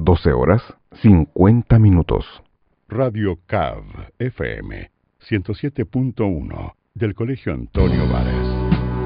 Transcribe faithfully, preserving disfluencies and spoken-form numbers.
doce horas, cincuenta minutos. Radio C A V F M ciento siete punto uno del Colegio Antonio Varas.